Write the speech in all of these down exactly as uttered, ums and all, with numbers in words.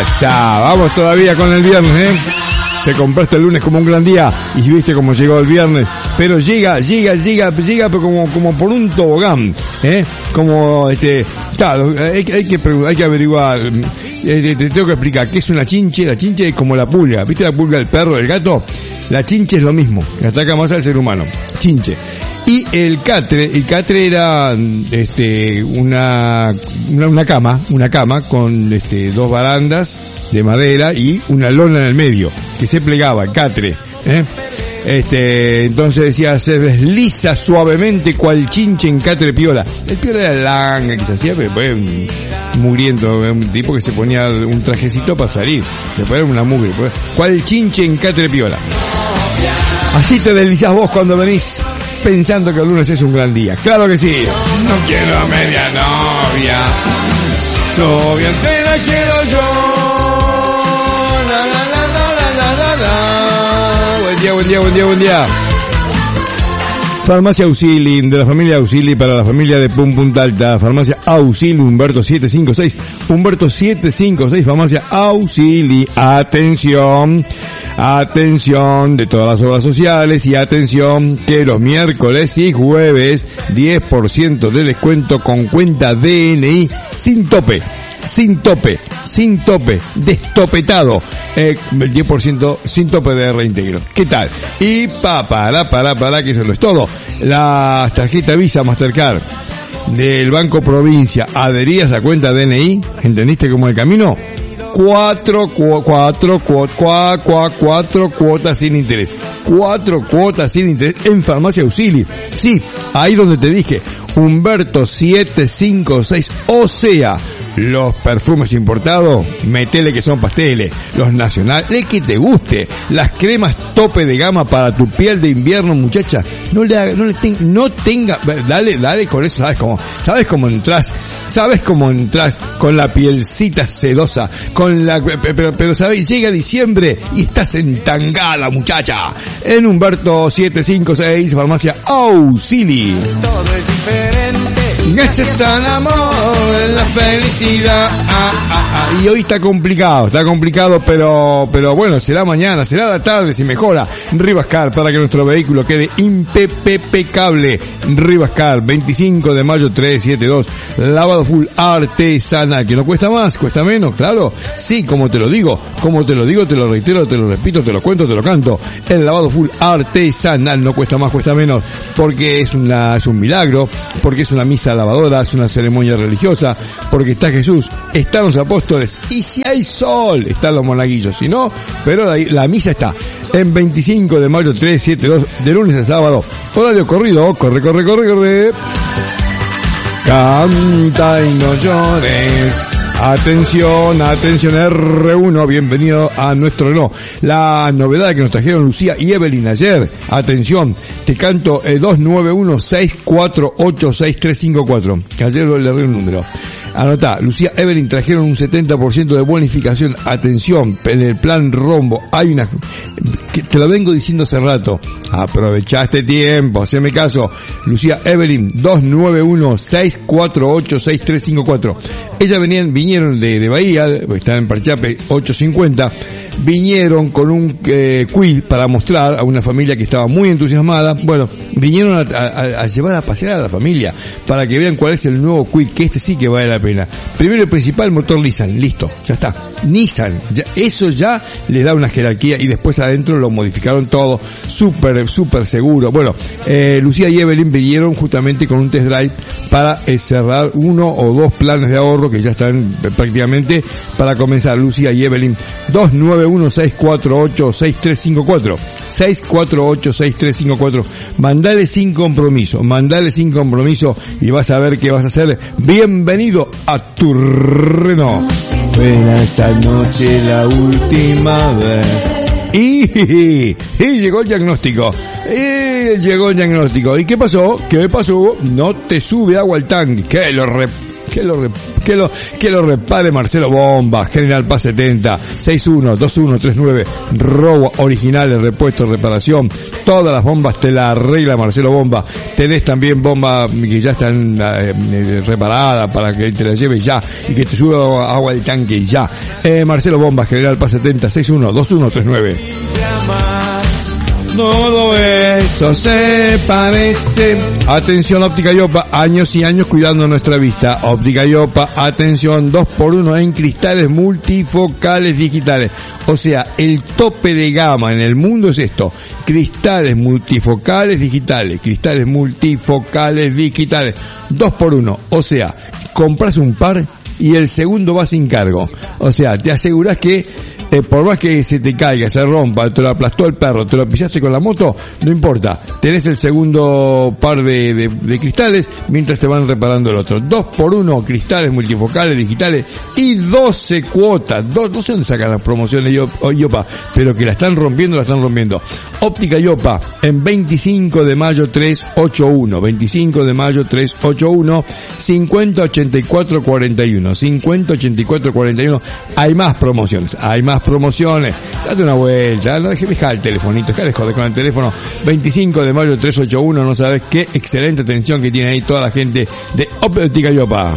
Esa, vamos todavía con el viernes, ¿eh? Te compraste el lunes como un gran día y viste cómo llegó el viernes, pero llega, llega, llega, llega pero como, como por un tobogán, ¿eh? Como, este, claro, hay, hay que hay que averiguar, eh, te tengo que explicar qué es una chinche. La chinche es como la pulga, ¿viste la pulga, el perro, el gato? La chinche es lo mismo, ataca más al ser humano, chinche. Y el catre, el catre era, este, una, una, una cama, una cama con, este, dos barandas de madera y una lona en el medio, que se plegaba, el catre, ¿eh? Este, entonces decía, se desliza suavemente cual chinche en catre piola. El piola era langa que se hacía, pero después muriendo, un tipo que se ponía un trajecito para salir, después era una mugre, después, cual chinche en catre piola. Así te deslizás vos cuando venís pensando que el lunes es un gran día. Claro que sí. No quiero a media novia, novia entera quiero yo. La, la, la, la, la, la, la. Buen día, buen día, buen día, buen día. Farmacia Auxili, de la familia Auxili para la familia de Pum Punta Alta. Farmacia Auxili, Humberto setecientos cincuenta y seis. Humberto setecientos cincuenta y seis, Farmacia Auxili. Atención, atención de todas las obras sociales y atención que los miércoles y jueves diez por ciento de descuento con cuenta D N I sin tope. Sin tope, sin tope, destopetado, eh, diez por ciento sin tope de reintegro. ¿Qué tal? Y pa, para, para, para, que eso no es todo. Las tarjetas Visa Mastercard del Banco Provincia adheridas a cuenta D N I, ¿entendiste cómo el camino? Cuatro, cu, cuatro, cu, cua, cua, cuatro cuotas sin interés. Cuatro cuotas sin interés en Farmacia Auxili. Sí, ahí donde te dije, Humberto setecientos cincuenta y seis, o sea, los perfumes importados, metele que son pasteles, los nacionales, el que te guste, las cremas tope de gama para tu piel de invierno, muchacha, no le haga, no le ten, no tenga, dale, dale con eso, sabes cómo, sabes cómo entras, sabes cómo entras con la pielcita sedosa, con la, pero, pero sabes, llega diciembre y estás entangada, muchacha, en Humberto setecientos cincuenta y seis, Farmacia Auxili. Todo es diferente. Necesitan amor, la felicidad. Ah, ah, ah. Y hoy está complicado, está complicado, pero pero bueno, será mañana, será la tarde si mejora. Rivascar, para que nuestro vehículo quede impecable. Rivascar, veinticinco de mayo trescientos setenta y dos. Lavado full artesanal, que no cuesta más, cuesta menos, claro. Sí, como te lo digo, como te lo digo, te lo reitero, te lo repito, te lo cuento, te lo canto. El lavado full artesanal no cuesta más, cuesta menos, porque es una es un milagro, porque es una misa lavadora, es una ceremonia religiosa, porque está Jesús, están los apóstoles, y si hay sol, están los monaguillos, si no, pero la, la misa está en veinticinco de mayo trescientos setenta y dos, de lunes a sábado, horario corrido, corre, corre, corre, corre. Canta y no llores. Atención, atención, R uno, bienvenido a nuestro no. La novedad que nos trajeron Lucía y Evelyn ayer, atención, te canto el dos nueve uno seis cuatro ocho seis tres cinco cuatro, que ayer le erré un número. Anotá, Lucía, Evelyn trajeron un setenta por ciento de bonificación, atención, en el plan Rombo, hay una, que te lo vengo diciendo hace rato, aprovechá este tiempo, haceme caso, Lucía, Evelyn, dos nueve uno seis cuatro ocho seis tres cinco cuatro, ellas venían, vinieron de, de Bahía, están en Parchape ochocientos cincuenta, vinieron con un eh, quiz para mostrar a una familia que estaba muy entusiasmada, bueno, vinieron a, a, a llevar a pasear a la familia, para que vean cuál es el nuevo quiz, que este sí que vale la pena. Primero y principal, motor Nissan, listo, ya está, Nissan, ya, eso ya le da una jerarquía, y después adentro lo modificaron todo, súper, súper seguro. Bueno, eh, Lucía y Evelyn vinieron justamente con un test drive para eh, cerrar uno o dos planes de ahorro que ya están eh, prácticamente para comenzar. Lucía y Evelyn, dos nueve uno seis cuatro ocho seis tres cinco cuatro, seis cuatro ocho seis tres cinco cuatro, mandale sin compromiso, mandale sin compromiso y vas a ver que vas a ser bienvenido a tu Renault. Buena esta noche la última vez. Y, y, y llegó el diagnóstico. Y llegó el diagnóstico. ¿Y qué pasó? ¿Qué pasó? No te sube agua al tanque. ¿Qué? Lo re... que lo, que lo, que lo repare Marcelo Bomba, General Paz setenta, seis uno dos uno tres nueve, robo originales, repuesto, reparación, todas las bombas te las arregla Marcelo Bomba. Tenés también bombas que ya están eh, reparadas para que te las lleves ya y que te suba agua del tanque ya. Eh, Marcelo Bomba, General Paz setenta, seis uno dos uno tres nueve. Todo eso se parece. Atención, Óptica Iopa, años y años cuidando nuestra vista. Óptica Iopa, atención, dos por uno en cristales multifocales digitales. O sea, el tope de gama en el mundo es esto: cristales multifocales digitales, cristales multifocales digitales, dos por uno. O sea, compras un par y el segundo va sin cargo. O sea, te aseguras que eh, por más que se te caiga, se rompa, te lo aplastó el perro, te lo pisaste con la moto, no importa, tenés el segundo par de, de, de cristales mientras te van reparando el otro. Dos por uno, cristales multifocales digitales y doce cuotas. Do, no sé dónde sacan las promociones Iopa, pero que la están rompiendo, la están rompiendo. Óptica Iopa en veinticinco de mayo trescientos ochenta y uno, veinticinco de mayo trescientos ochenta y uno, cincuenta ochenta y cuatro cuarenta y uno, cincuenta ochenta y cuatro cuarenta y uno. Hay más promociones, hay más promociones. Date una vuelta, no dejes el telefonito, dejá de joder con el teléfono. Veinticinco de mayo trescientos ochenta y uno, no sabes qué excelente atención que tiene ahí toda la gente de Óptica Iopa.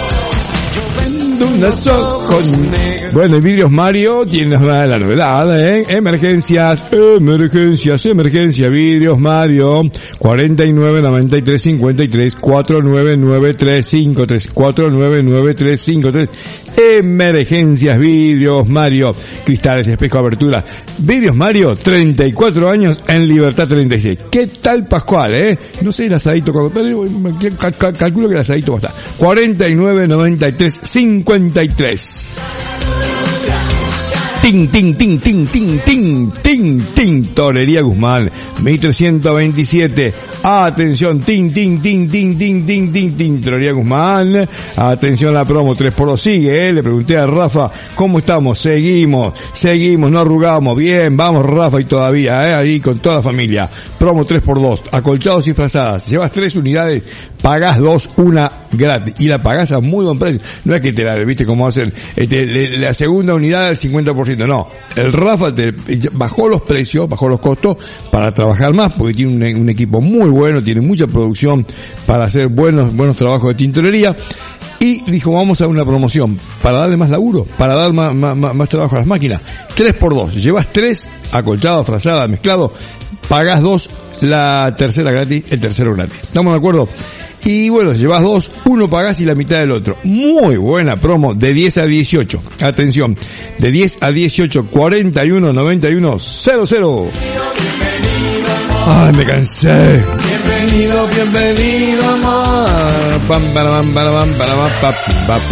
Bueno, en Vidrios Mario tienes la, la novedad, ¿eh? Emergencias, emergencias, emergencias, Vidrios Mario, cuarenta y nueve noventa y tres cincuenta y tres, cuatro nueve nueve tres cinco tres, cuatro nueve nueve tres cinco tres. Emergencias, Vidrios Mario, cristales, espejo, abertura. Vidrios Mario, treinta y cuatro años en Libertad treinta y seis. ¿Qué tal Pascual, eh? No sé el asadito, pero calculo que el asadito va a estar. cuarenta y nueve noventa y tres cincuenta y tres. Ting, ting, ting, ting, ting, ting, ting, ting, Torería Guzmán, mil trescientos veintisiete. Atención, ting, ting, ting, ting, ting, ting, ting, ting, Torería Guzmán. Atención, la promo tres por dos sigue, eh. Le pregunté a Rafa, ¿cómo estamos? Seguimos, seguimos, no arrugamos. Bien, vamos Rafa y todavía, eh, ahí con toda la familia. Promo tres por dos, acolchados y frazadas. Si llevas tres unidades, pagás dos, una gratis. Y la pagás a muy buen precio. No es que te la, viste cómo hacen, este, la segunda unidad al cincuenta por ciento. No, el Rafa te bajó los precios, bajó los costos para trabajar más, porque tiene un, un equipo muy bueno, tiene mucha producción para hacer buenos buenos trabajos de tintorería. Y dijo, vamos a una promoción para darle más laburo, para dar más, más, más trabajo a las máquinas. tres por dos, llevas tres, acolchado, frazada, mezclado, pagás dos, la tercera gratis, el tercero gratis. ¿Estamos de acuerdo? Y bueno, llevas dos, uno pagás y la mitad del otro. Muy buena promo, de diez a dieciocho. Atención, de diez a dieciocho, cuarenta y uno noventa y uno cero cero. Ay, me cansé. Bienvenido, bienvenido, amor. Pam, pam, pam, pam, pam, pam, pam,